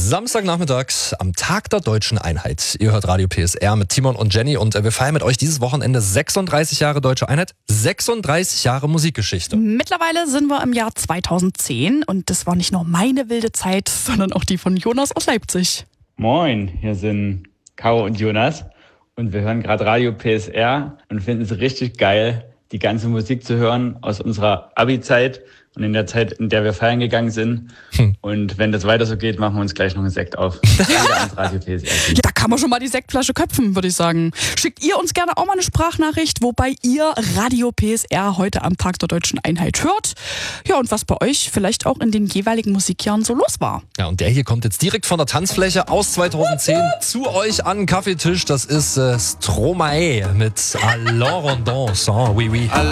Samstagnachmittags am Tag der Deutschen Einheit. Ihr hört Radio PSR mit Timon und Jenny und wir feiern mit euch dieses Wochenende 36 Jahre Deutsche Einheit, 36 Jahre Musikgeschichte. Mittlerweile sind wir im Jahr 2010 und das war nicht nur meine wilde Zeit, sondern auch die von Jonas aus Leipzig. Moin, hier sind Caro und Jonas und wir hören gerade Radio PSR und finden es richtig geil, die ganze Musik zu hören aus unserer Abi-Zeit und in der Zeit, in der wir feiern gegangen sind. Und wenn das weiter so geht, machen wir uns gleich noch einen Sekt auf. Wieder ans Radio PSR. Ja, da kann man schon mal die Sektflasche köpfen, würde ich sagen. Schickt ihr uns gerne auch mal eine Sprachnachricht, wobei ihr Radio PSR heute am Tag der Deutschen Einheit hört. Ja, und was bei euch vielleicht auch in den jeweiligen Musikjahren so los war. Ja, und der hier kommt jetzt direkt von der Tanzfläche aus 2010 zu euch an den Kaffeetisch. Das ist Stromae mit Allons Rendons, oui, oui.